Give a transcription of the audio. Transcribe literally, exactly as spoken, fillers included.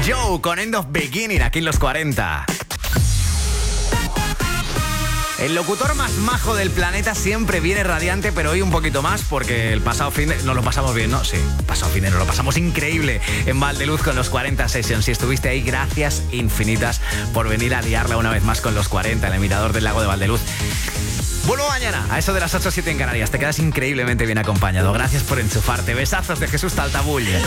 Joe con End of Beginning aquí en los cuarenta. El locutor más majo del planeta siempre viene radiante, pero hoy un poquito más porque el pasado fin de... nos lo pasamos bien, ¿no? Sí, el pasado fin de nos lo pasamos increíble en Valdeluz con los cuarenta Sessions. Si estuviste ahí, gracias infinitas por venir a liarla una vez más con los cuarenta en el Mirador del Lago de Valdeluz. Vuelvo mañana a eso de las ocho o siete en Canarias. Te quedas increíblemente bien acompañado. Gracias por enchufarte. Besazos de Jesús Taltabull.